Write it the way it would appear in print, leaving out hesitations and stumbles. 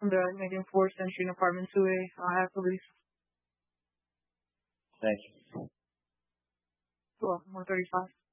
from the Canadian 4th Century Apartment 2A. I have police. Thank you. 135.